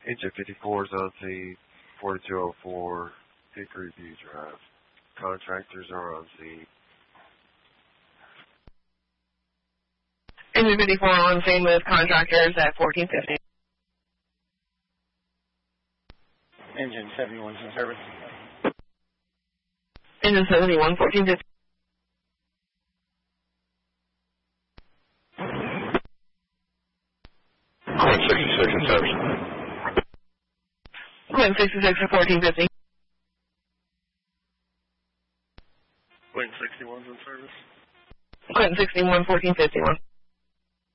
Engine 54 is on scene, 4204 Hickory View Drive. Contractors are on scene. Engine 54 on scene with contractors at 1450. Engine 71's in service. Engine 71, 1450. Quinn 66 in service. Quinn 66 at 1450. Quinn 61's in service. Quinn 61, 1451.